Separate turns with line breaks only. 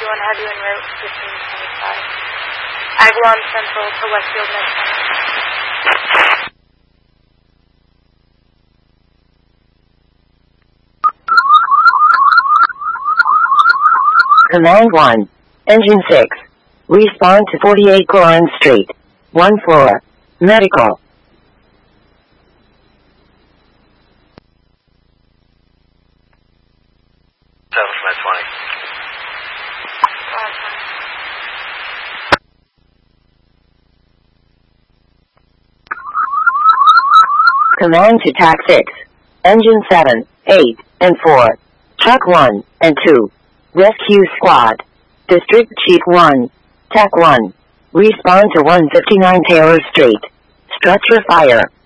anyone have you en route 1525. Aguilon Central to Westfield Med Center.
Command 1. Engine 6. Respond to 48 Golan Street. 1 floor. Medical. Command to TAC 6. Engine 7, 8, and 4. Truck 1 and 2. Rescue Squad. District Chief 1. TAC 1. Respond to 159 Taylor Street. Structure fire.